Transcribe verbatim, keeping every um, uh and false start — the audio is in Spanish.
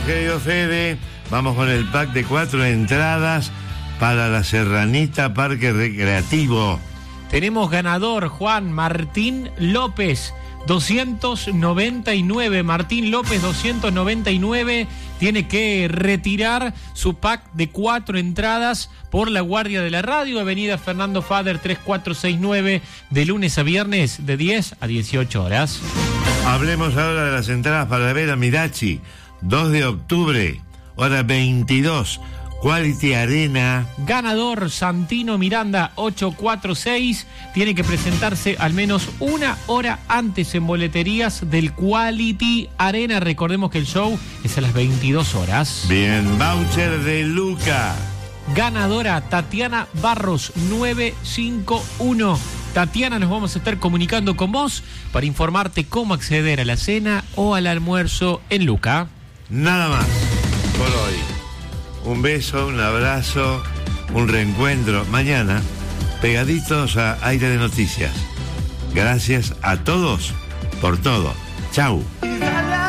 querido Fede. Vamos con el pack de cuatro entradas para la Serranita Parque Recreativo. Tenemos ganador, Juan Martín López, doscientos noventa y nueve. Martín López, doscientos noventa y nueve, tiene que retirar su pack de cuatro entradas por la Guardia de la Radio, Avenida Fernando Fader tres cuatro seis nueve, de lunes a viernes de diez a dieciocho horas. Hablemos ahora de las entradas para ver a Mirachi, dos de octubre, hora veintidós, Quality Arena. Ganador Santino Miranda ocho cuatro seis, tiene que presentarse al menos una hora antes en boleterías del Quality Arena. Recordemos que el show es a las veintidós horas. Bien, voucher de Luca. Ganadora Tatiana Barros nueve cinco uno. Tatiana, nos vamos a estar comunicando con vos para informarte cómo acceder a la cena o al almuerzo en Luca. Nada más por hoy. Un beso, un abrazo, un reencuentro. Mañana, pegaditos a Aire de Noticias. Gracias a todos por todo. Chau.